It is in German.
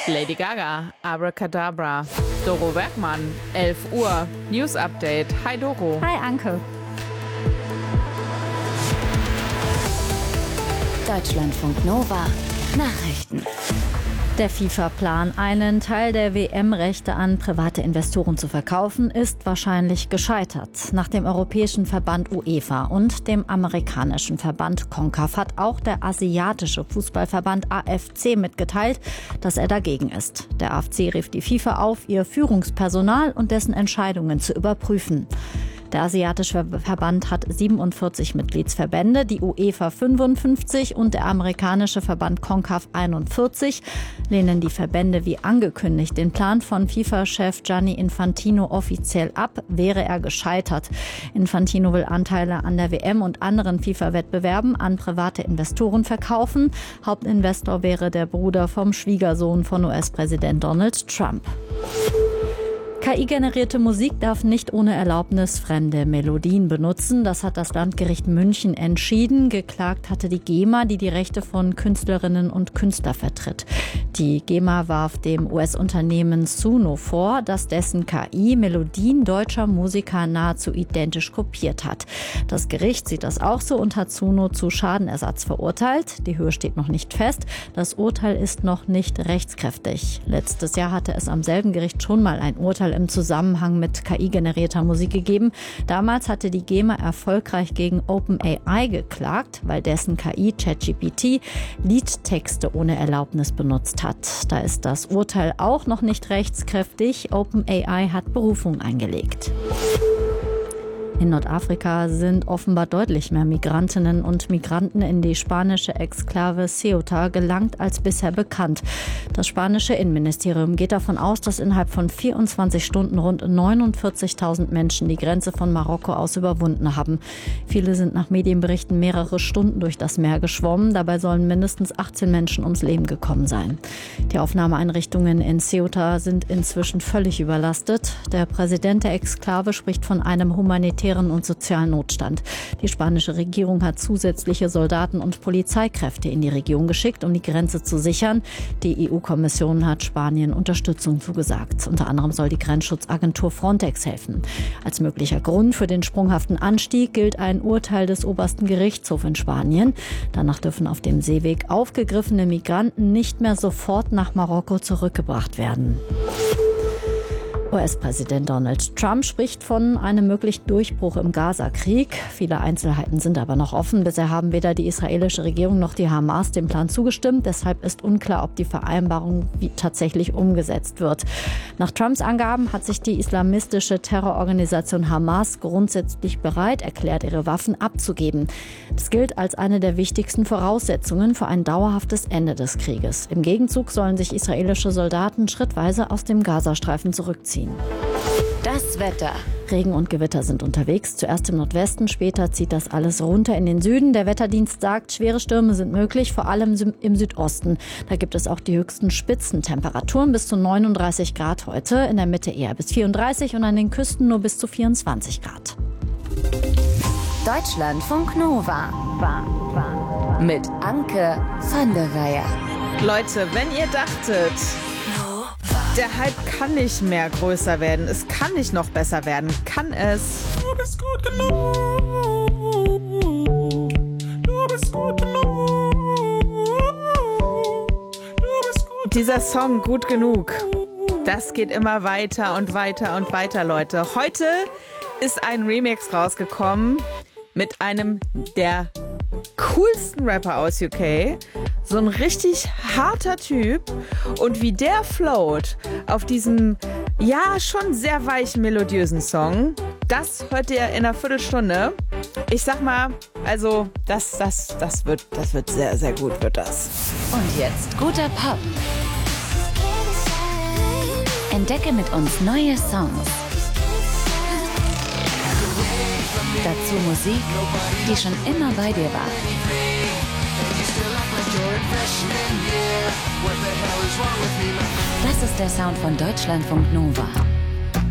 Lady Gaga, Abracadabra. Doro Bergmann, 11 Uhr, News Update. Hi Doro. Hi Anke. Deutschlandfunk Nova Nachrichten. Der FIFA-Plan, einen Teil der WM-Rechte an private Investoren zu verkaufen, ist wahrscheinlich gescheitert. Nach dem europäischen Verband UEFA und dem amerikanischen Verband CONCACAF hat auch der asiatische Fußballverband AFC mitgeteilt, dass er dagegen ist. Der AFC rief die FIFA auf, ihr Führungspersonal und dessen Entscheidungen zu überprüfen. Der asiatische Verband hat 47 Mitgliedsverbände, die UEFA 55 und der amerikanische Verband CONCACAF 41. Lehnen die Verbände wie angekündigt den Plan von FIFA-Chef Gianni Infantino offiziell ab, wäre er gescheitert. Infantino will Anteile an der WM und anderen FIFA-Wettbewerben an private Investoren verkaufen. Hauptinvestor wäre der Bruder vom Schwiegersohn von US-Präsident Donald Trump. KI-generierte Musik darf nicht ohne Erlaubnis fremde Melodien benutzen. Das hat das Landgericht München entschieden. Geklagt hatte die GEMA, die die Rechte von Künstlerinnen und Künstlern vertritt. Die GEMA warf dem US-Unternehmen Suno vor, dass dessen KI Melodien deutscher Musiker nahezu identisch kopiert hat. Das Gericht sieht das auch so und hat Suno zu Schadenersatz verurteilt. Die Höhe steht noch nicht fest. Das Urteil ist noch nicht rechtskräftig. Letztes Jahr hatte es am selben Gericht schon mal ein Urteil im Zusammenhang mit KI-generierter Musik gegeben. Damals hatte die GEMA erfolgreich gegen OpenAI geklagt, weil dessen KI ChatGPT Liedtexte ohne Erlaubnis benutzt hat. Da ist das Urteil auch noch nicht rechtskräftig. OpenAI hat Berufung eingelegt. In Nordafrika sind offenbar deutlich mehr Migrantinnen und Migranten in die spanische Exklave Ceuta gelangt als bisher bekannt. Das spanische Innenministerium geht davon aus, dass innerhalb von 24 Stunden rund 49.000 Menschen die Grenze von Marokko aus überwunden haben. Viele sind nach Medienberichten mehrere Stunden durch das Meer geschwommen. Dabei sollen mindestens 18 Menschen ums Leben gekommen sein. Die Aufnahmeeinrichtungen in Ceuta sind inzwischen völlig überlastet. Der Präsident der Exklave spricht von einem humanitären und sozialen Notstand. Die spanische Regierung hat zusätzliche Soldaten und Polizeikräfte in die Region geschickt, um die Grenze zu sichern. Die EU-Kommission hat Spanien Unterstützung zugesagt. Unter anderem soll die Grenzschutzagentur Frontex helfen. Als möglicher Grund für den sprunghaften Anstieg gilt ein Urteil des obersten Gerichtshofs in Spanien. Danach dürfen auf dem Seeweg aufgegriffene Migranten nicht mehr sofort nach Marokko zurückgebracht werden. US-Präsident Donald Trump spricht von einem möglichen Durchbruch im Gaza-Krieg. Viele Einzelheiten sind aber noch offen. Bisher haben weder die israelische Regierung noch die Hamas dem Plan zugestimmt. Deshalb ist unklar, ob die Vereinbarung tatsächlich umgesetzt wird. Nach Trumps Angaben hat sich die islamistische Terrororganisation Hamas grundsätzlich bereit erklärt, ihre Waffen abzugeben. Das gilt als eine der wichtigsten Voraussetzungen für ein dauerhaftes Ende des Krieges. Im Gegenzug sollen sich israelische Soldaten schrittweise aus dem Gazastreifen zurückziehen. Das Wetter. Regen und Gewitter sind unterwegs. Zuerst im Nordwesten, später zieht das alles runter in den Süden. Der Wetterdienst sagt, schwere Stürme sind möglich, vor allem im Südosten. Da gibt es auch die höchsten Spitzentemperaturen bis zu 39 Grad heute. In der Mitte eher bis 34 und an den Küsten nur bis zu 24 Grad. Deutschlandfunk Nova. Mit Anke van der Weyer. Leute, wenn ihr dachtet, der Hype kann nicht mehr größer werden, es kann nicht noch besser werden, kann es. Du bist gut genug. Du bist gut genug. Du bist gut. Dieser Song Gut genug, das geht immer weiter und weiter und weiter, Leute. Heute ist ein Remix rausgekommen mit einem der coolsten Rapper aus UK. So ein richtig harter Typ. Und wie der float auf diesem, ja, schon sehr weichen, melodiösen Song, das hört ihr in einer Viertelstunde. Ich sag mal, also, das wird sehr, sehr gut, wird das. Und jetzt guter Pop. Entdecke mit uns neue Songs. Dazu Musik, die schon immer bei dir war. Das ist der Sound von Deutschlandfunk Nova.